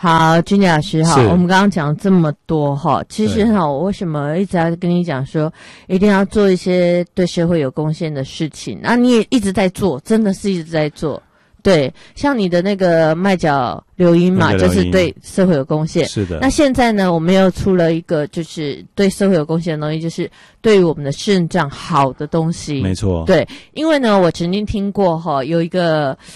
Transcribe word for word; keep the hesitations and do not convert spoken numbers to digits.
好，君杰老师哈， 是我们刚刚讲这么多哈，其实哈，我为什么一直要跟你讲说，一定要做一些对社会有贡献的事情？那你也一直在做，真的是一直在做。对，像你的那个麦角流音嘛，就是对社会有贡献。 是的。 那现在呢，我们又出了一个就是对社会有贡献的东西，就是对于我们的肾脏好的东西。 没错。 对，因为呢，我曾经听过哈，有一个